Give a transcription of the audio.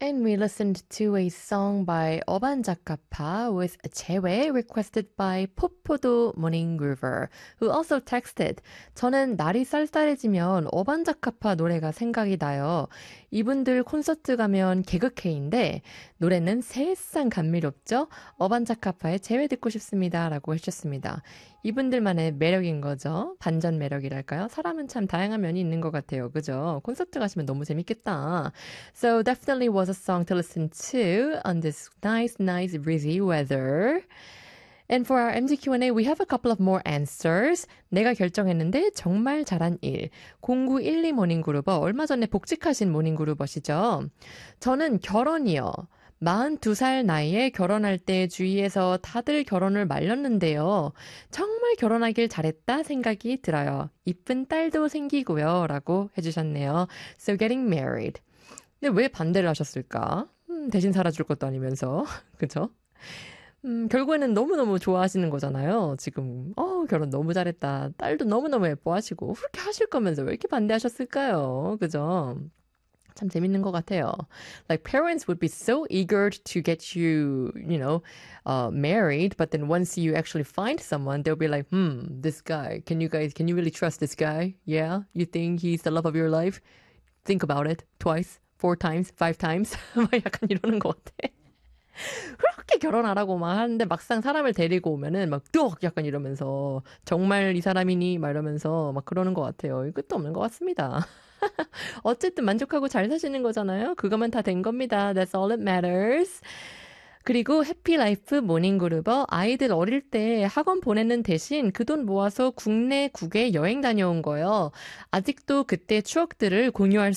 And we listened to a song by 어반자카파 with 재회 requested by 포포도 모닝그루버 who also texted 저는 날이 쌀쌀해지면 어반자카파 노래가 생각이 나요. 이분들 콘서트 가면 개그케인데 노래는 세상 감미롭죠? 어반자카파의 재회 듣고 싶습니다. 라고 해주셨습니다. 이분들만의 매력인 거죠. 반전 매력이랄까요? 사람은 참 다양한 면이 있는 것 같아요. 그죠? 콘서트 가시면 너무 재밌겠다. So definitely was a song to listen to on this nice breezy weather. And for our MCQ&A, we have a couple of more answers. 내가 결정했는데 정말 잘한 일. 0912 모닝그루버, 얼마 전에 복직하신 모닝그루버시죠. 저는 결혼이요. 42살 나이에 결혼할 때 주위에서 다들 결혼을 말렸는데요. 정말 결혼하길 잘했다 생각이 들어요. 이쁜 딸도 생기고요. 라고 해주셨네요. So getting married. 근데 왜 반대를 하셨을까? 대신 살아줄 것도 아니면서. 그쵸? 결국에는 너무너무 좋아하시는 거잖아요. 지금 결혼 너무 잘했다. 딸도 너무너무 예뻐하시고 그렇게 하실 거면서 왜 이렇게 반대하셨을까요? 그죠? 참 재밌는 것 같아요. Like parents would be so eager to get you, married, but then once you actually find someone, they'll be like, this guy, can you really trust this guy? Yeah? You think he's the love of your life? Think about it. Twice, 4 times, 5 times. 막 약간 이러는 것 같아. 그렇게 결혼하라고 막 하는데 막상 사람을 데리고 오면은 막 뚝 약간 이러면서 정말 이 사람이니 막 이러면서 막 그러는 것 같아요. 끝도 없는 것 같습니다. 어쨌든 만족하고 잘 사시는 거잖아요. 그거면 다 된 겁니다. That's all that matters. 그리고 해피라이프 모닝그루버 아이들 어릴 때 학원 보내는 대신 그 돈 모아서 국내 국외 여행 다녀온 거요. 아직도 그때 추억들을 공유할